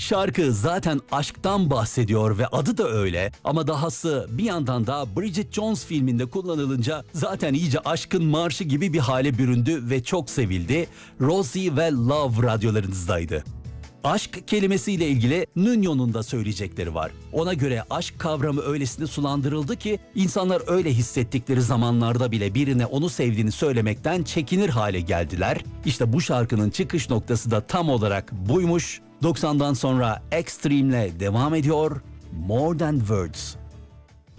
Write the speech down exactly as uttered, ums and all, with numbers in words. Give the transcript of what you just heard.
Şarkı zaten aşktan bahsediyor ve adı da öyle, ama dahası bir yandan da Bridget Jones filminde kullanılınca zaten iyice aşkın marşı gibi bir hale büründü ve çok sevildi. Rosie ve Love radyolarınızdaydı. Aşk kelimesiyle ilgili Nuno'nun da söyleyecekleri var. Ona göre aşk kavramı öylesine sulandırıldı ki insanlar öyle hissettikleri zamanlarda bile birine onu sevdiğini söylemekten çekinir hale geldiler. İşte bu şarkının çıkış noktası da tam olarak buymuş. doksandan sonra Extreme'le devam ediyor. More Than Words.